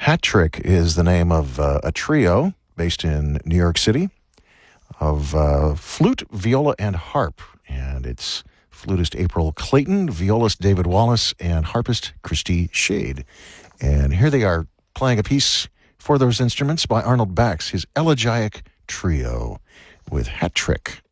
Hat Trick is the name of a trio based in New York City of flute, viola, and harp. And it's flutist April Clayton, violist David Wallace, and harpist Christy Shade. And here they are playing a piece for those instruments by Arnold Bax, his Elegiac Trio with Hat Trick.